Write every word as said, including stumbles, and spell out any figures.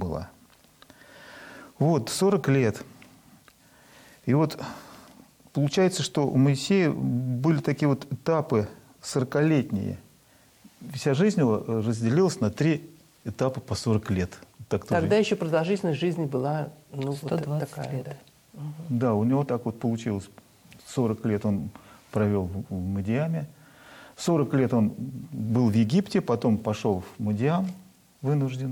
могла. Вот, сорок лет. И вот получается, что у Моисея были такие вот этапы сорокалетние. Вся жизнь его разделилась на три этапа по сорок лет. Так Тогда тоже... еще продолжительность жизни была, ну, сто вот двадцать такая. лет. Да. Да, у него так вот получилось. сорок лет он провел в Мадиаме. сорок лет он был в Египте, потом пошел в Мадиам вынужден.